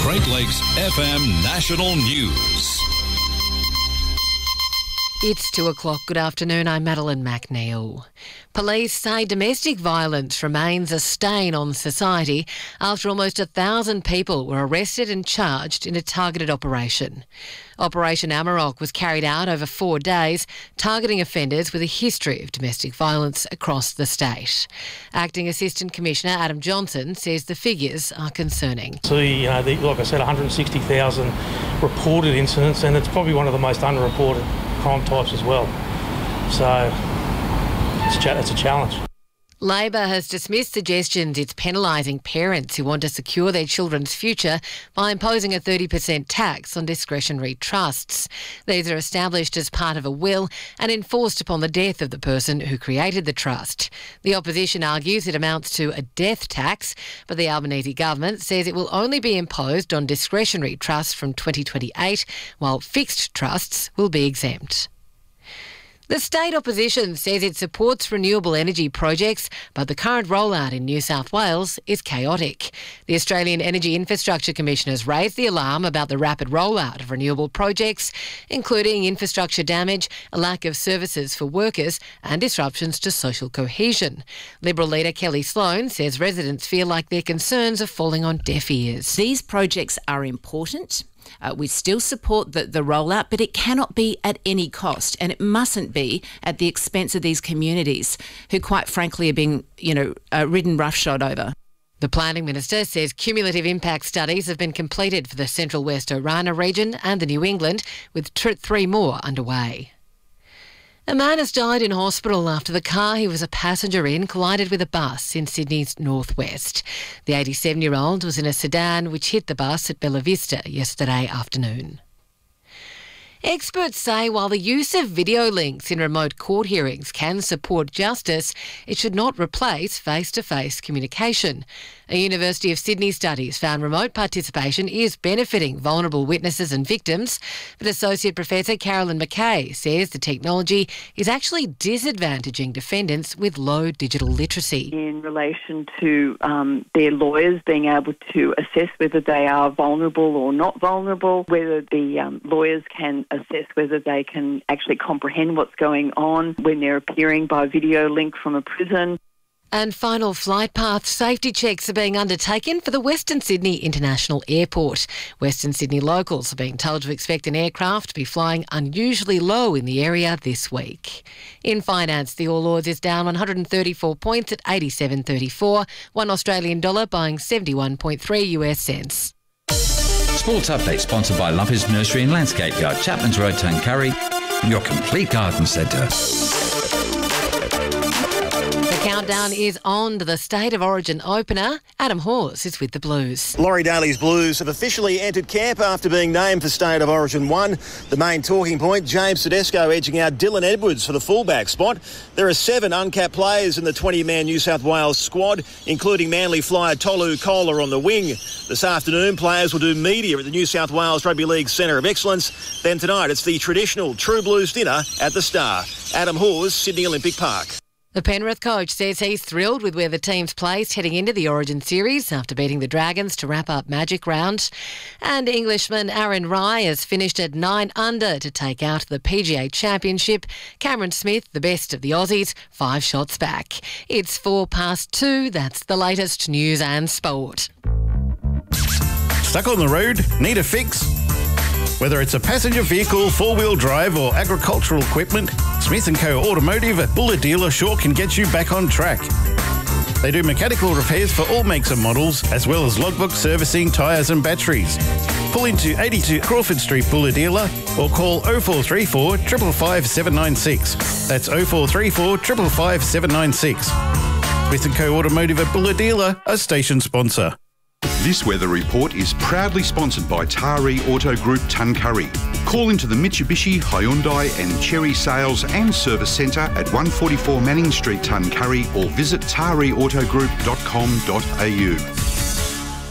Great Lakes FM National News. It's 2:00. Good afternoon. I'm Madeline McNeil. Police say domestic violence remains a stain on society after almost 1,000 people were arrested and charged in a targeted operation. Operation Amarok was carried out over 4 days, targeting offenders with a history of domestic violence across the state. Acting Assistant Commissioner Adam Johnson says the figures are concerning. Like I said, 160,000 reported incidents, and it's probably one of the most underreported crime types as well. So it's a challenge. Labor has dismissed suggestions it's penalising parents who want to secure their children's future by imposing a 30% tax on discretionary trusts. These are established as part of a will and enforced upon the death of the person who created the trust. The opposition argues it amounts to a death tax, but the Albanese government says it will only be imposed on discretionary trusts from 2028, while fixed trusts will be exempt. The state opposition says it supports renewable energy projects, but the current rollout in New South Wales is chaotic. The Australian Energy Infrastructure Commission has raised the alarm about the rapid rollout of renewable projects, including infrastructure damage, a lack of services for workers and disruptions to social cohesion. Liberal leader Kelly Sloan says residents feel like their concerns are falling on deaf ears. These projects are important. We still support the rollout, but it cannot be at any cost, and it mustn't be at the expense of these communities who, quite frankly, are being, ridden roughshod over. The Planning Minister says cumulative impact studies have been completed for the Central West Orana region and the New England, with 3 more underway. A man has died in hospital after the car he was a passenger in collided with a bus in Sydney's northwest. The 87-year-old was in a sedan which hit the bus at Bella Vista yesterday afternoon. Experts say while the use of video links in remote court hearings can support justice, it should not replace face-to-face communication. A University of Sydney study has found remote participation is benefiting vulnerable witnesses and victims, but Associate Professor Carolyn McKay says the technology is actually disadvantaging defendants with low digital literacy. In relation to their lawyers being able to assess whether they are vulnerable or not vulnerable, whether the lawyers can assess whether they can actually comprehend what's going on when they're appearing by video link from a prison. And final flight path safety checks are being undertaken for the Western Sydney International Airport. Western Sydney locals are being told to expect an aircraft to be flying unusually low in the area this week. In finance, the All Ords is down 134 points at 87.34, $1 Australian dollar buying 71.3 US cents. Sports Update sponsored by Lumpers Nursery and Landscape Yard, Chapman's Road, Tuncurry, your complete garden centre. Countdown is on to the State of Origin opener. Adam Hawes is with the Blues. Laurie Daly's Blues have officially entered camp after being named for State of Origin 1. The main talking point, James Tedesco edging out Dylan Edwards for the fullback spot. There are 7 uncapped players in the 20-man New South Wales squad, including Manly flyer Tolu Kola on the wing. This afternoon, players will do media at the New South Wales Rugby League Centre of Excellence. Then tonight, it's the traditional True Blues dinner at the Star. Adam Hawes, Sydney Olympic Park. The Penrith coach says he's thrilled with where the team's placed heading into the Origin series after beating the Dragons to wrap up Magic Round. And Englishman Aaron Rai has finished at 9 under to take out the PGA Championship. Cameron Smith, the best of the Aussies, 5 shots back. It's 2:04. That's the latest news and sport. Stuck on the road? Need a fix? Whether it's a passenger vehicle, four-wheel drive or agricultural equipment, Smith & Co Automotive at Buller Dealer sure can get you back on track. They do mechanical repairs for all makes and models, as well as logbook servicing, tyres and batteries. Pull into 82 Crawford Street Buller Dealer or call 0434 555 796. That's 0434 555 796. Smith & Co Automotive at Buller Dealer, a station sponsor. This weather report is proudly sponsored by Taree Auto Group Tuncurry. Call into the Mitsubishi, Hyundai and Chery Sales and Service Centre at 144 Manning Street, Tuncurry, or visit tareautogroup.com.au.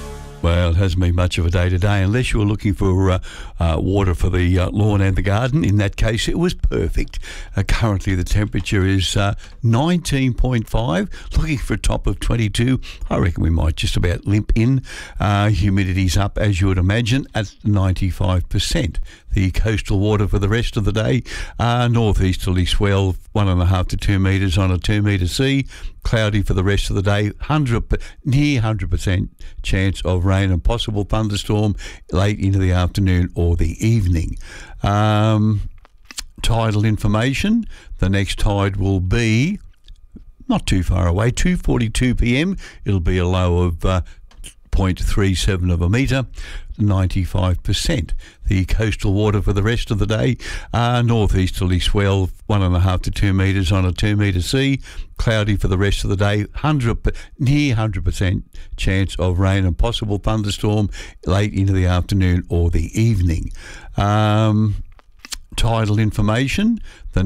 Well, it hasn't been much of a day today, unless you were looking for water for the lawn and the garden. In that case, it was perfect. Currently, the temperature is 19.5, looking for a top of 22. I reckon we might just about limp in. Humidity's up, as you would imagine, at 95%. The coastal water for the rest of the day, northeasterly swell, 1.5 to 2 metres on a 2 metre sea. Cloudy for the rest of the day, near 100% chance of rain and possible thunderstorm late into the afternoon or the evening. Tidal information, the next tide will be not too far away, 2:42 p.m. It'll be a low of 0.37 of a metre, 95%. The coastal water for the rest of the day, northeasterly swell, 1.5 to 2 metres on a 2 metre sea. Cloudy for the rest of the day, near 100% chance of rain and possible thunderstorm late into the afternoon or the evening. Tidal information, the